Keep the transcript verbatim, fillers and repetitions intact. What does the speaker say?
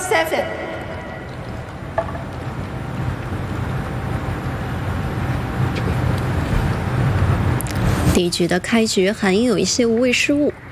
seven。 第一局的开局还有一些无谓失误，